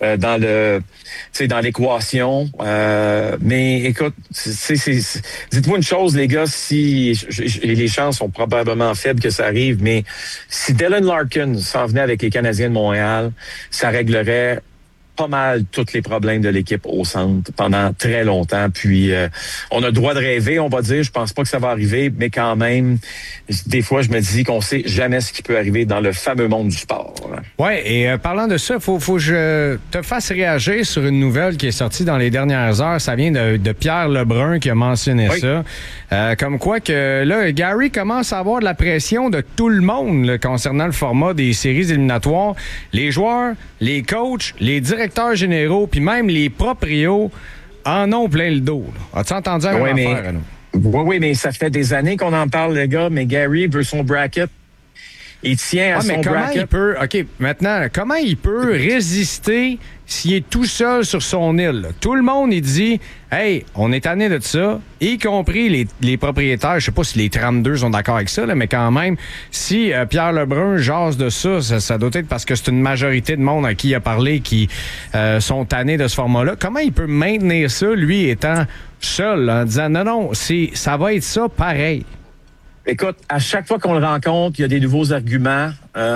dans l'équation. Mais écoute, dites-moi une chose, les gars, les chances sont probablement faibles que ça arrive, mais si Dylan Larkin s'en venait avec les Canadiens de Montréal, ça réglerait pas mal tous les problèmes de l'équipe au centre pendant très longtemps. Puis, on a le droit de rêver, on va dire. Je pense pas que ça va arriver, mais quand même, des fois, je me dis qu'on sait jamais ce qui peut arriver dans le fameux monde du sport. Ouais, et parlant de ça, faut que je te fasse réagir sur une nouvelle qui est sortie dans les dernières heures. Ça vient de Pierre Lebrun qui a mentionné ça. Comme quoi que là, Gary commence à avoir de la pression de tout le monde là, concernant le format des séries éliminatoires. Les joueurs, les coachs, les directeurs généraux, puis même les proprios en ont plein le dos. Là. As-tu entendu un affaire, Oui, mais ça fait des années qu'on en parle, les gars, mais Gary veut son bracket. Il tient à son bracket. Maintenant, comment il peut résister s'il est tout seul sur son île? Là? Tout le monde, il dit, hey, on est tanné de ça, y compris les propriétaires. Je sais pas si les 32 sont d'accord avec ça, là, mais quand même, si Pierre Lebrun jase de ça doit être parce que c'est une majorité de monde à qui il a parlé qui sont tannés de ce format-là. Comment il peut maintenir ça, lui, étant seul, là, en disant, non, ça va être ça pareil? Écoute, à chaque fois qu'on le rencontre, il y a des nouveaux arguments.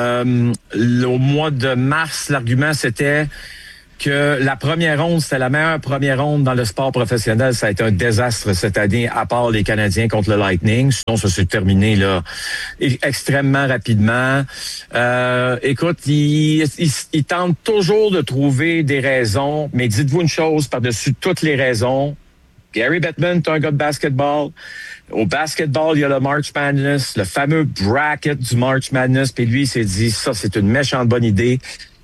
Au mois de mars, l'argument, c'était que la première ronde, c'était la meilleure première ronde dans le sport professionnel. Ça a été un désastre cette année, à part les Canadiens contre le Lightning. Sinon, ça s'est terminé là extrêmement rapidement. Écoute, ils tentent toujours de trouver des raisons, mais dites-vous une chose, par-dessus toutes les raisons, Gary Bettman, c'est un gars de basketball. Au basketball, il y a le March Madness, le fameux bracket du March Madness. Puis lui, il s'est dit, ça, c'est une méchante bonne idée.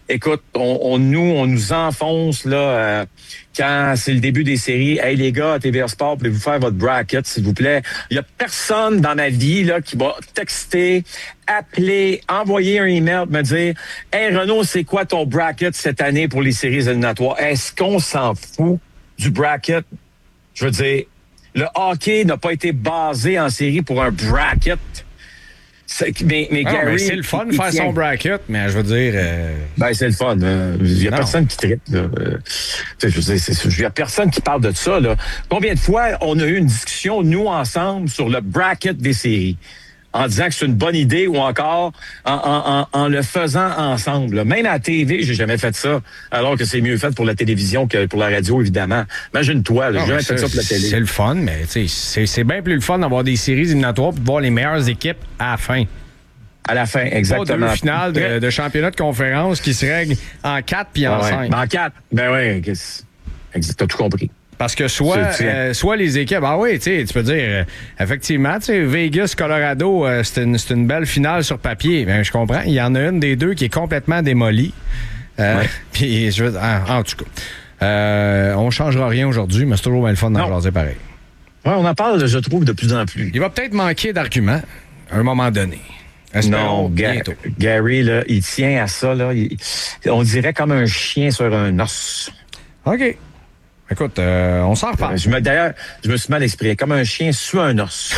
écoute, on nous enfonce là quand c'est le début des séries. Hey les gars, à TVA Sport, pouvez-vous faire votre bracket, s'il vous plaît? Il y a personne dans ma vie là qui va texter, appeler, envoyer un email, me dire hey Renaud, c'est quoi ton bracket cette année pour les séries éliminatoires? Est-ce qu'on s'en fout du bracket? Je veux dire, le hockey n'a pas été basé en série pour un bracket. Mais Gary, c'est le fun de faire son bracket, mais je veux dire... Ben, c'est le fun. Il n'y a personne qui traite. Je veux dire, il n'y a personne qui parle de ça. Là. Combien de fois on a eu une discussion, nous, ensemble, sur le bracket des séries, en disant que c'est une bonne idée ou encore en le faisant ensemble. Là. Même à la TV, j'ai jamais fait ça, alors que c'est mieux fait pour la télévision que pour la radio, évidemment. Imagine-toi, j'ai jamais fait ça pour la télé. C'est le fun, mais c'est bien plus le fun d'avoir des séries éliminatoires et de voir les meilleures équipes à la fin. À la fin, exactement. Pas deux finales de championnat de conférence qui se règlent en 4 puis en 5. En 4, ben oui, t'as tout compris. Parce que soit les équipes... Ah oui, tu peux dire, effectivement, Vegas, Colorado, c'est une belle finale sur papier. Ben, je comprends. Il y en a une des deux qui est complètement démolie. Puis, en tout cas, on changera rien aujourd'hui, mais c'est toujours bien le fun d'en jaser pareil. Oui, on en parle, je trouve, de plus en plus. Il va peut-être manquer d'arguments à un moment donné. Non, Gary, là, il tient à ça. Là, on dirait comme un chien sur un os. OK. Écoute, on s'en reparle. D'ailleurs, je me suis mal exprimé. Comme un chien sous un os.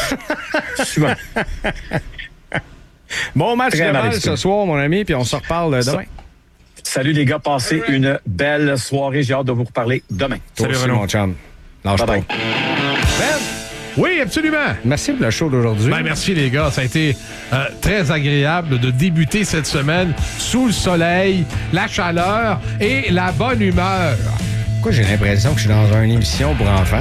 Bon match de balle ce soir, mon ami, puis on se reparle demain. Salut les gars, passez une belle soirée. J'ai hâte de vous reparler demain. Salut Renaud, mon chum. Lâche pas. Oui, absolument. Merci pour le show d'aujourd'hui. Ben, merci les gars. Ça a été très agréable de débuter cette semaine sous le soleil, la chaleur et la bonne humeur. Pourquoi j'ai l'impression que je suis dans une émission pour enfants?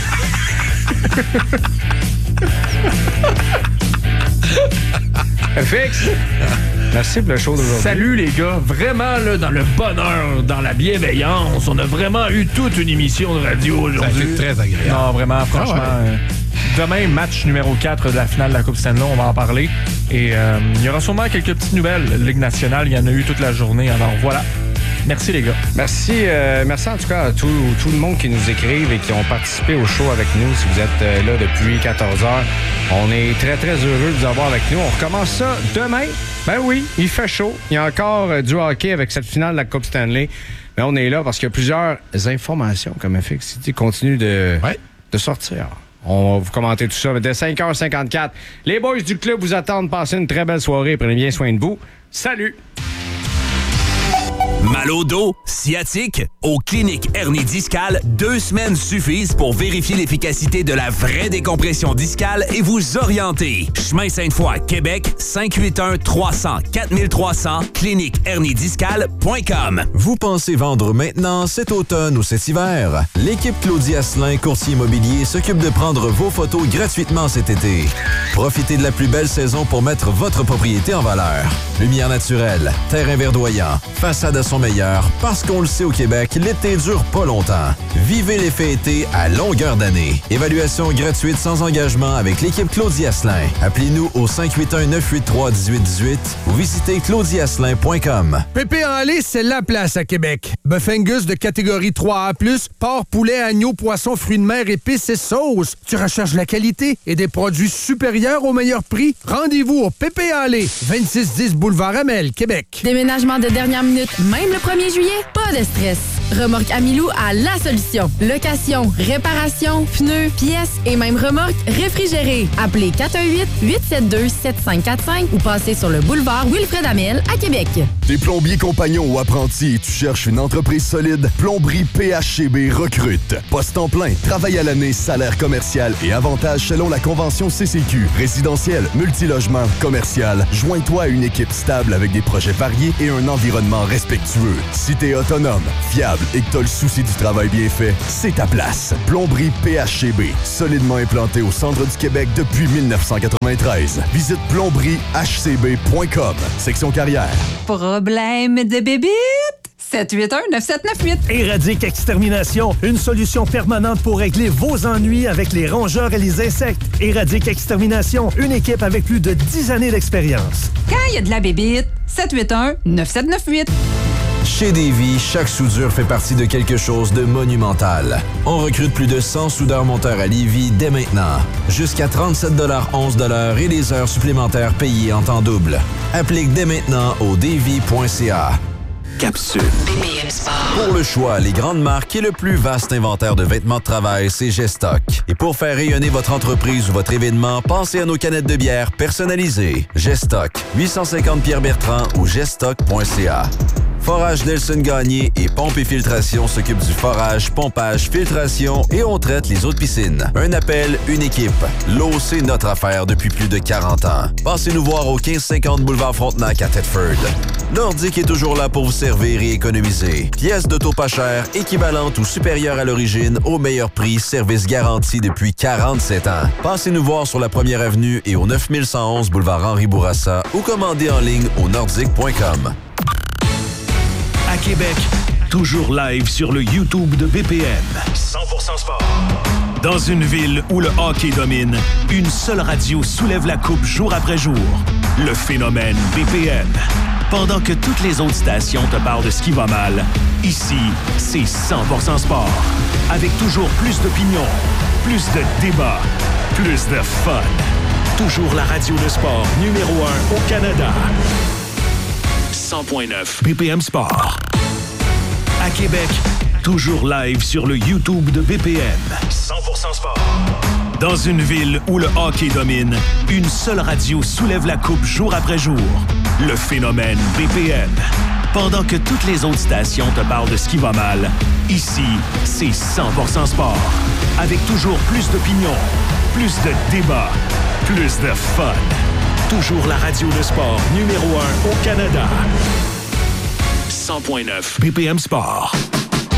FX! Merci pour le show d'aujourd'hui. Salut les gars, vraiment là, dans le bonheur, dans la bienveillance, on a vraiment eu toute une émission de radio aujourd'hui. Ça a été très agréable. Non, vraiment, franchement. Demain, match numéro 4 de la finale de la Coupe Stanley, on va en parler. Et il y aura sûrement quelques petites nouvelles. Ligue nationale, il y en a eu toute la journée, alors voilà. Merci les gars. Merci en tout cas à tout le monde qui nous écrivent et qui ont participé au show avec nous. Si vous êtes là depuis 14 heures, on est très, très heureux de vous avoir avec nous. On recommence ça demain. Ben oui, il fait chaud. Il y a encore du hockey avec cette finale de la Coupe Stanley. Mais on est là parce qu'il y a plusieurs informations, comme FX continue de sortir. On va vous commenter tout ça. Dès 5h54, les boys du club vous attendent. Passez une très belle soirée. Prenez bien soin de vous. Salut! Mal au dos, sciatique? Au Clinique Hernie Discale, 2 semaines suffisent pour vérifier l'efficacité de la vraie décompression discale et vous orienter. Chemin Sainte-Foy, Québec, 581-300-4300, cliniqueherniediscale.com. Vous pensez vendre maintenant, cet automne ou cet hiver? L'équipe Claudie Asselin, courtier immobilier, s'occupe de prendre vos photos gratuitement cet été. Profitez de la plus belle saison pour mettre votre propriété en valeur. Lumière naturelle, terrain verdoyant, façade à son meilleur, parce qu'on le sait au Québec, l'été dure pas longtemps. Vivez l'effet été à longueur d'année. Évaluation gratuite sans engagement avec l'équipe Claudie Asselin. Appelez-nous au 581-983-1818 ou visitez claudieasselin.com. Pépé en lait, c'est la place à Québec. Bœuf Angus de catégorie 3A+, porc, poulet, agneau, poisson, fruits de mer, épices et sauces. Tu recherches la qualité et des produits supérieurs au meilleur prix? Rendez-vous au Pépé en lait, 2610 Boulevard Amel, Québec. Déménagement de dernière minute, même le 1er juillet? Pas de stress. Remorque Amilou a la solution. Location, réparation, pneus, pièces et même remorque réfrigérée. Appelez 418-872-7545 ou passez sur le boulevard Wilfred Amel à Québec. T'es plombier compagnon ou apprenti et tu cherches une entreprise solide? Plomberie PHCB recrute. Poste en plein, travail à l'année, salaire commercial et avantages selon la convention CCQ. Résidentiel, multilogement, commercial. Joins-toi à une équipe stable avec des projets variés et un environnement respectueux. Si t'es autonome, fiable et que t'as le souci du travail bien fait, c'est ta place. Plomberie PHCB, solidement implantée au centre du Québec depuis 1993. Visite plombriehcb.com, section carrière. Problème de bébite? 781-9798. Éradique Extermination, une solution permanente pour régler vos ennuis avec les rongeurs et les insectes. Éradique Extermination, une équipe avec plus de 10 années d'expérience. Quand il y a de la bébite, 781-9798. Chez Davy, chaque soudure fait partie de quelque chose de monumental. On recrute plus de 100 soudeurs-monteurs à Lévis dès maintenant. Jusqu'à 37,11 $ et les heures supplémentaires payées en temps double. Applique dès maintenant au davy.ca. Capsule. BPM Sport. Pour le choix, les grandes marques et le plus vaste inventaire de vêtements de travail, c'est Gestock. Et pour faire rayonner votre entreprise ou votre événement, pensez à nos canettes de bière personnalisées. Gestock, 850 Pierre-Bertrand ou gestock.ca. Forage Nelson Gagné et Pompe et Filtration s'occupent du forage, pompage, filtration et on traite les eaux de piscine. Un appel, une équipe. L'eau, c'est notre affaire depuis plus de 40 ans. Passez nous voir au 1550 boulevard Frontenac à Thetford. Nordique est toujours là pour vous servir et économiser. Pièces d'auto pas chères, équivalentes ou supérieures à l'origine, au meilleur prix, service garanti depuis 47 ans. Passez nous voir sur la 1er avenue et au 9111 boulevard Henri Bourassa ou commandez en ligne au nordique.com. À Québec, toujours live sur le YouTube de BPM. 100% sport. Dans une ville où le hockey domine, une seule radio soulève la coupe jour après jour. Le phénomène BPM. Pendant que toutes les autres stations te parlent de ce qui va mal, ici, c'est 100% sport. Avec toujours plus d'opinions, plus de débats, plus de fun. Toujours la radio de sport numéro 1 au Canada. 100.9 BPM Sport. À Québec, toujours live sur le YouTube de BPM. 100% sport. Dans une ville où le hockey domine, une seule radio soulève la coupe jour après jour. Le phénomène BPM. Pendant que toutes les autres stations te parlent de ce qui va mal, ici, c'est 100% sport. Avec toujours plus d'opinions, plus de débats, plus de fun. Toujours la radio de sport numéro 1 au Canada. 100.9 BPM Sport.